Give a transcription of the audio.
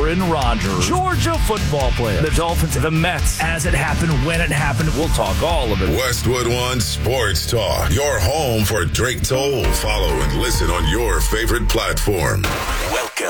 Aaron Rodgers, Georgia football player, the Dolphins, the Mets, as it happened, when it happened. We'll talk all of it. Westwood One Sports Talk, your home for Drake Toll. Follow and listen on your favorite platform. Welcome